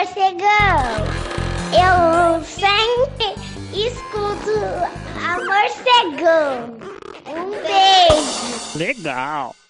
Morcegão. Eu sempre escuto a Morcegão. Um beijo. Legal.